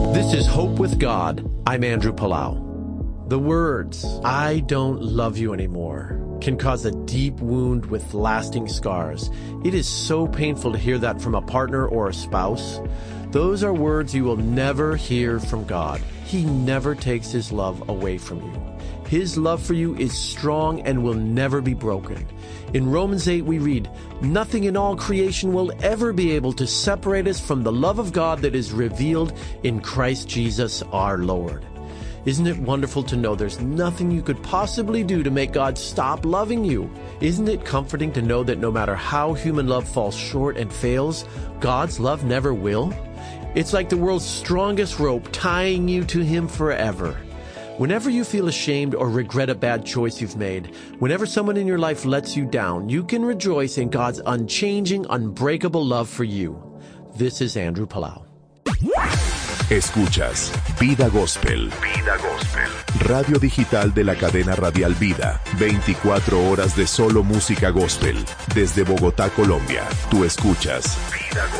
This is Hope with God. I'm Andrew Palau. The words, "I don't love you anymore," can cause a deep wound with lasting scars. It is so painful to hear that from a partner or a spouse. Those are words you will never hear from God. He never takes His love away from you. His love for you is strong and will never be broken. In Romans 8 we read, "Nothing in all creation will ever be able to separate us from the love of God that is revealed in Christ Jesus our Lord." Isn't it wonderful to know there's nothing you could possibly do to make God stop loving you? Isn't it comforting to know that no matter how human love falls short and fails, God's love never will? It's like the world's strongest rope tying you to Him forever. Whenever you feel ashamed or regret a bad choice you've made, whenever someone in your life lets you down, you can rejoice in God's unchanging, unbreakable love for you. This is Andrew Palau. Escuchas Vida Gospel. Vida Gospel. Radio digital de la cadena radial Vida. 24 horas de solo música gospel. Desde Bogotá, Colombia. Tú escuchas Vida Gospel.